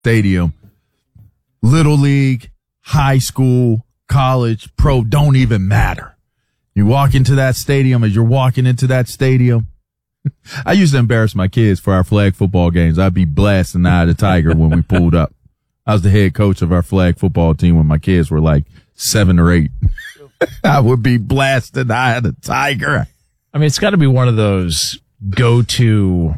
stadium, little league, high school, college, pro, don't even matter. You walk into that stadium, as you're walking into that stadium. I used to embarrass my kids for our flag football games. I'd be blasting the Eye of the Tiger when we pulled up. I was the head coach of our flag football team when my kids were like 7 or 8. I would be blasting the Eye of the Tiger. I mean, it's got to be one of those go-to.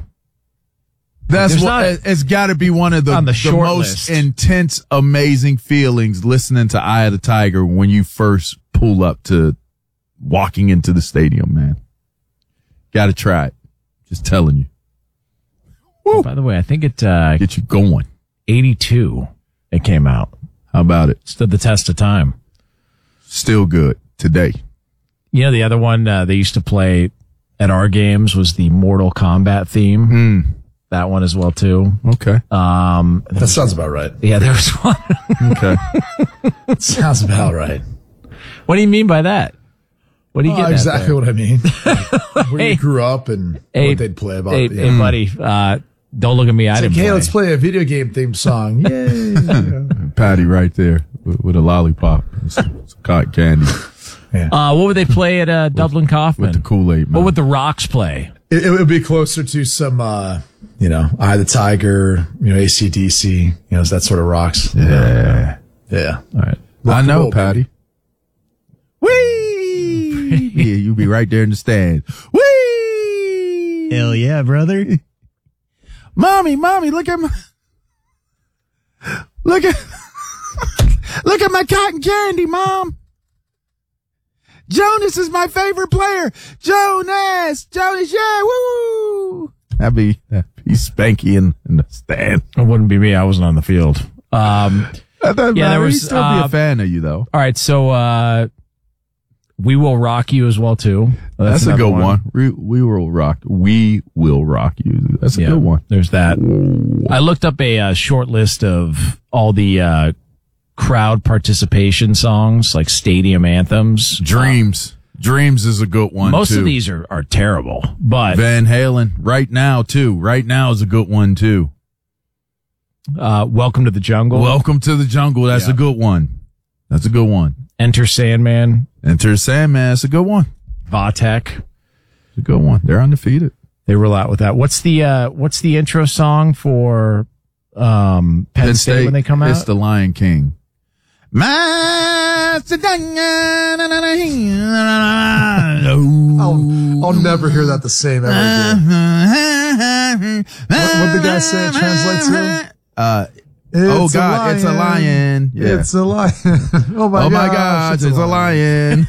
It's got to be one of the most intense, amazing feelings listening to Eye of the Tiger when you first pull up to walking into the stadium, man. Got to try it. Just telling you. Oh, by the way, I think it get you going. 82 it came out. How about it? Stood the test of time. Still good today. You know, the other one they used to play at our games was the Mortal Kombat theme. That one as well, too. Okay. That sounds about right. Yeah, there was one. Okay. Sounds about right. What do you mean by that? What do you get? Exactly what I mean. Where you grew up and what they'd play about. Hey, buddy, don't look at me. I didn't play. Hey, let's play a video game theme song. Yay. Patty right there with a lollipop and some cotton candy. Yeah. What would they play at Dublin Kaufman? With the Kool-Aid, man. What would the Rocks play? It would be closer to some, Eye of the Tiger, AC/DC, that sort of rocks. Yeah. Yeah. All right. I know, Patty. Whee! Yeah, you be right there in the stand. Whee! Hell yeah, brother. Mommy, look at look at my cotton candy, Mom. Jonas is my favorite player. Jonas, yeah, woo! That'd be Spanky in the stand. It wouldn't be me. I wasn't on the field. There was still be a fan of you though. All right, so We Will Rock You as well too. That's a good one. We will rock. We will rock you. That's a good one. There's that. I looked up a short list of all the crowd participation songs, like stadium anthems. Dreams is a good one. Most too. of these are terrible, but Van Halen right now is a good one too. Welcome to the Jungle. Welcome to the Jungle. That's a good one. That's a good one. Enter Sandman. Enter Sandman. That's a good one. Vatek. It's a good one. They're undefeated. They roll out with that. What's the intro song for Penn State when they come out? It's The Lion King. I'll never hear that the same ever again. What the guy say it translates to? It's a lion. Yeah. It's a lion. Oh my gosh, it's a lion.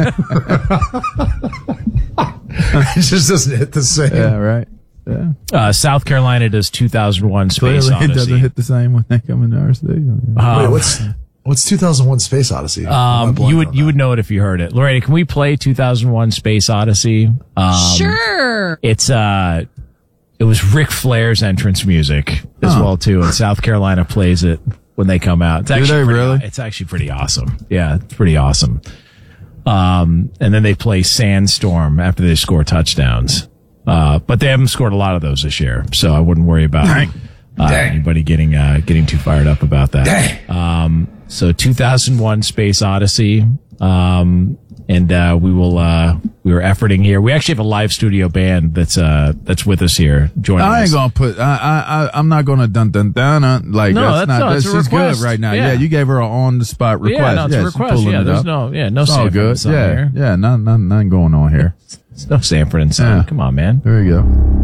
It just doesn't hit the same. Yeah, right. Yeah. South Carolina does 2001 Space Clearly Odyssey. It doesn't hit the same when they come into our stadium. Wait, what's 2001 Space Odyssey? You would know it if you heard it. Lorena, can we play 2001 Space Odyssey? Sure. It was Ric Flair's entrance music as well too, and South Carolina plays it when they come out. It's actually pretty awesome. Yeah, it's pretty awesome. And then they play Sandstorm after they score touchdowns. But they haven't scored a lot of those this year, so I wouldn't worry about anybody getting too fired up about that. So 2001 Space Odyssey. And we were efforting here. We actually have a live studio band that's with us here joining us. I ain't gonna put. I'm not gonna dun like no, that's not. That's just good right now. Yeah, you gave her an on the spot request. Yeah, no, it's a request. Yeah, there's no Sanford good. Son here. Yeah, nothing going on here. It's no Sanford and Son. Yeah. Come on, man. There you go.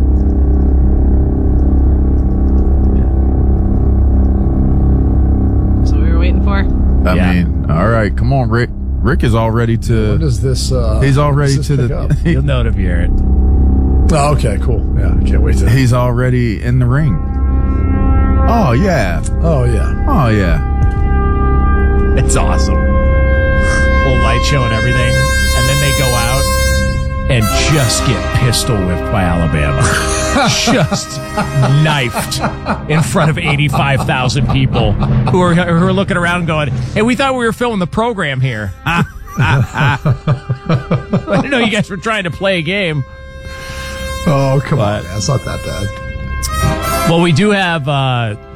That's what we were waiting for. I mean, all right, come on, Rick. Rick is all ready to. When does this? He's all ready to the. You'll know it if you hear it. Oh, okay, cool. Yeah, I can't wait to. He's already in the ring. Oh yeah. Oh yeah. Oh yeah. It's awesome. Whole light show and everything, and then they go out and just get pistol whipped by Alabama. Just knifed in front of 85,000 people who are looking around going, hey, we thought we were filming the program here. I didn't know you guys were trying to play a game. Oh, come on, man. It's not that bad. Well, we do have